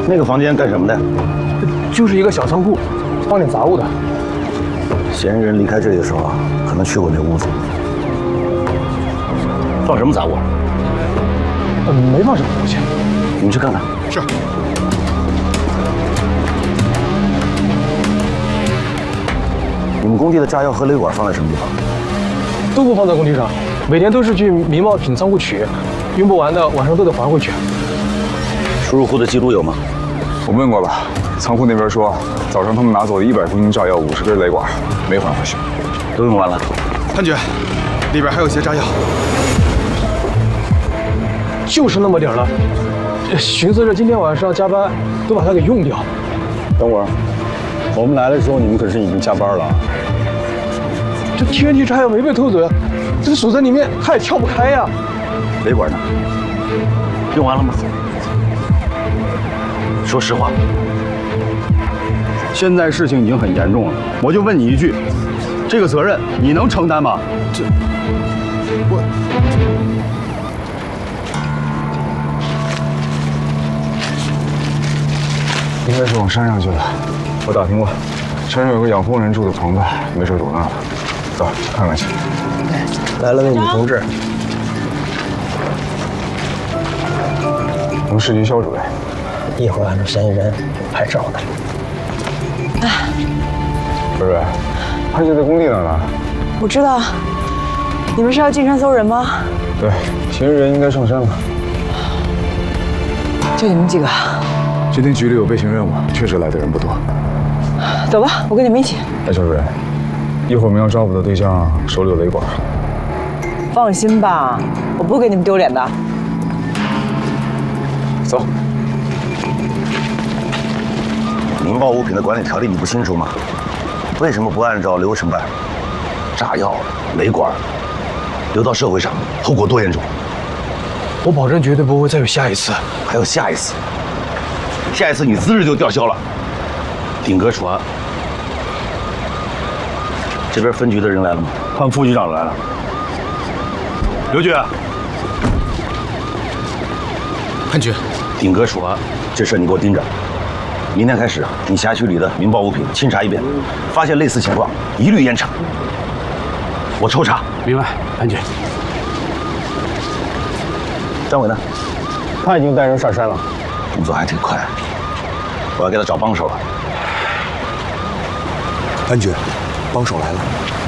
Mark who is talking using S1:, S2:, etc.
S1: 那个房间干什么的？
S2: 就是一个小仓库，放点杂物的。
S1: 嫌疑人离开这里的时候啊，可能去过那屋子。放什么杂物？
S2: 没放什么东西。
S1: 你们去看看。
S3: 是。
S1: 你们工地的炸药和雷管放在什么地方？
S2: 都不放在工地上，每天都是去民贸品仓库取，用不完的晚上都得还回去。
S1: 出入户的记录有吗？
S3: 我问过了，仓库那边说早上他们拿走了100公斤炸药、50根雷管，没还回去。
S1: 都用完了。
S4: 潘局，里边还有些炸药。
S2: 就是那么点儿了，寻思着今天晚上加班都把它给用掉。
S1: 等会儿，我们来的时候你们可是已经加班了。
S2: 这 TNT 炸药没被偷走，这个锁在里面，它也撬不开呀。
S1: 雷管呢？用完了吗？说实话。现在事情已经很严重了，我就问你一句，这个责任你能承担吗？
S3: 应该是往山上去了。我打听过，山上有个养蜂人住的棚子，没准躲那了。走，去看看去。
S2: 来了，那女同志。
S3: 我们市局肖主任。
S2: 一会儿按照嫌疑人拍照的。
S3: 不是，潘姐在工地那儿呢。
S5: 我知道。你们是要进山搜人吗？
S3: 对，嫌疑人应该上山了。
S5: 就你们几个？
S3: 今天局里有备行任务，确实来的人不多。
S5: 走吧，我跟你们一起。
S3: 哎，肖主任，一会儿我们要抓捕的对象手里有雷管。
S5: 放心吧，我不会给你们丢脸的。
S3: 走。
S1: 民爆物品的管理条例你不清楚吗？为什么不按照流程办？炸药、雷管流到社会上，后果多严重！
S2: 我保证绝对不会再有下一次。
S1: 还有下一次，下一次你资质就吊销了。顶格处案。这边分局的人来了吗？他们副局长来了。刘局，
S4: 潘局，
S1: 顶格处案，这事你给我盯着。明天开始，你辖区里的民爆物品清查一遍，发现类似情况，一律严查。我抽查。
S2: 明白，潘局。
S1: 张伟呢？
S2: 他已经带人上山了，
S1: 动作还挺快。我要给他找帮手了。
S4: 潘局，帮手来了。